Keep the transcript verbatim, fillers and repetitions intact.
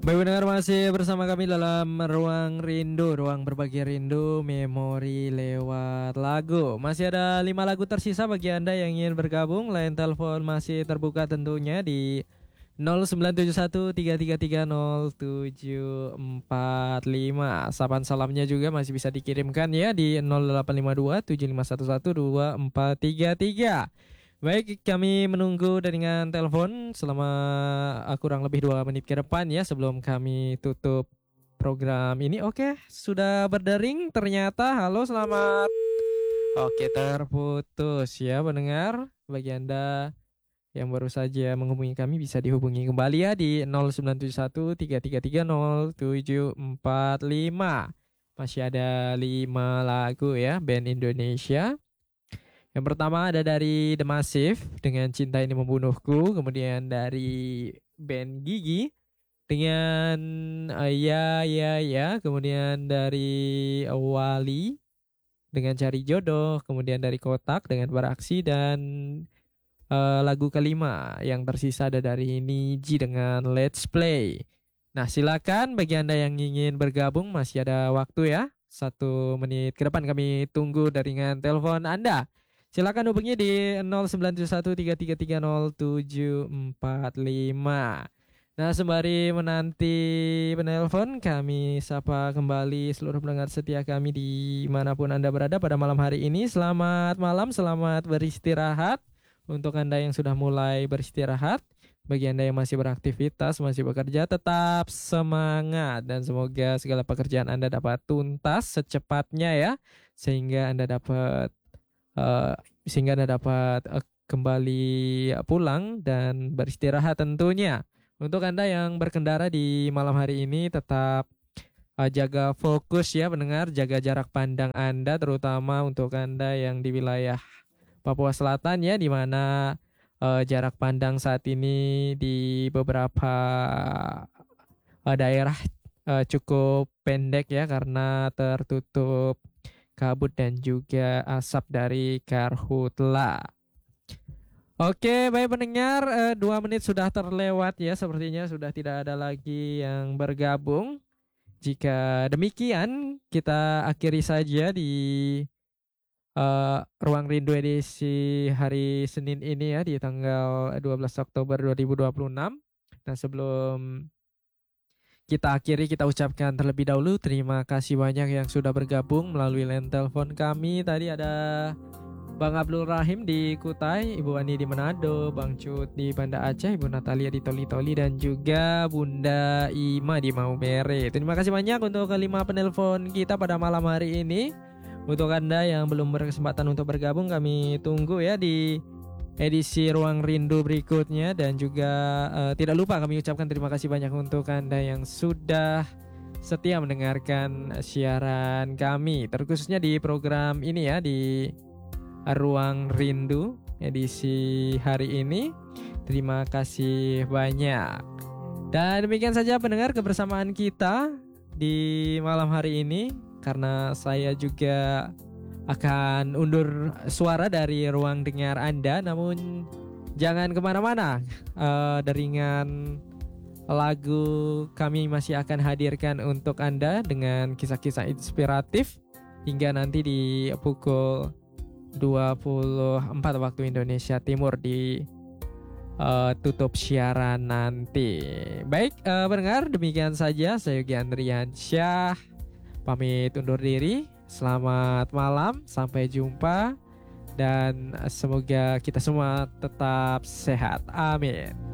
Baik pendengar, masih bersama kami dalam Ruang Rindu, ruang berbagi rindu, memori lewat lagu. Masih ada lima lagu tersisa bagi Anda yang ingin bergabung. Line telepon masih terbuka tentunya di nol sembilan tujuh satu tiga tiga tiga nol tujuh empat lima. Sapan salamnya juga masih bisa dikirimkan ya di nol delapan lima dua tujuh lima satu satu dua empat tiga tiga. Baik, kami menunggu dengan telepon selama uh, kurang lebih dua menit ke depan ya sebelum kami tutup program ini. Oke, sudah berdering ternyata. Halo, selamat. Oke, terputus ya pendengar. Bagi Anda yang baru saja menghubungi kami bisa dihubungi kembali ya di nol sembilan tujuh satu tiga tiga tiga nol tujuh empat lima. Masih ada lima lagu ya band Indonesia. Yang pertama ada dari The Massive dengan Cinta Ini Membunuhku. Kemudian dari band Gigi dengan uh, Ya Ya Ya. Kemudian dari uh, Wali dengan Cari Jodoh. Kemudian dari Kotak dengan Beraksi. Dan uh, lagu kelima yang tersisa ada dari Niji dengan Let's Play. Nah, silakan bagi Anda yang ingin bergabung, masih ada waktu ya. Satu menit ke depan kami tunggu jaringan telepon Anda. Silakan hubungi di nol sembilan tujuh satu tiga tiga tiga nol tujuh empat lima. Nah, sembari menanti penelpon, kami sapa kembali seluruh pendengar setia kami dimanapun Anda berada pada malam hari ini. Selamat malam, selamat beristirahat. Untuk Anda yang sudah mulai beristirahat, bagi Anda yang masih beraktivitas, masih bekerja, tetap semangat. Dan semoga segala pekerjaan Anda dapat tuntas secepatnya ya, sehingga Anda dapat Uh, sehingga Anda dapat uh, kembali pulang dan beristirahat tentunya. Untuk Anda yang berkendara di malam hari ini, tetap uh, jaga fokus ya pendengar, jaga jarak pandang Anda, terutama untuk Anda yang di wilayah Papua Selatan ya, di mana uh, jarak pandang saat ini di beberapa uh, daerah uh, cukup pendek ya karena tertutup kabut dan juga asap dari karhutla. Oke, baik pendengar, eh, dua menit sudah terlewat ya. Sepertinya sudah tidak ada lagi yang bergabung. Jika demikian, kita akhiri saja di eh, Ruang Rindu edisi hari Senin ini ya, di tanggal dua belas Oktober dua ribu dua puluh enam. Nah, sebelum kita akhiri, kita ucapkan terlebih dahulu terima kasih banyak yang sudah bergabung melalui line telepon kami. Tadi ada Bang Abdul Rahim di Kutai, Ibu Ani di Manado, Bang Cut di Banda Aceh, Ibu Natalia di Toli-Toli, dan juga Bunda Ima di Maumere. Terima kasih banyak untuk kelima penelpon kita pada malam hari ini. Untuk Anda yang belum berkesempatan untuk bergabung, kami tunggu ya di edisi Ruang Rindu berikutnya. Dan juga uh, tidak lupa kami ucapkan terima kasih banyak untuk Anda yang sudah setia mendengarkan siaran kami, terkhususnya di program ini ya, di Ruang Rindu edisi hari ini. Terima kasih banyak. Dan demikian saja pendengar kebersamaan kita di malam hari ini. Karena saya juga akan undur suara dari ruang dengar Anda, namun jangan kemana-mana. Uh, Deringan lagu kami masih akan hadirkan untuk Anda dengan kisah-kisah inspiratif hingga nanti di pukul dua puluh empat waktu Indonesia Timur di uh, tutup siaran nanti. Baik, uh, pendengar, demikian saja saya Yogi Andriansyah pamit undur diri. Selamat malam, sampai jumpa, dan semoga kita semua tetap sehat. Amin.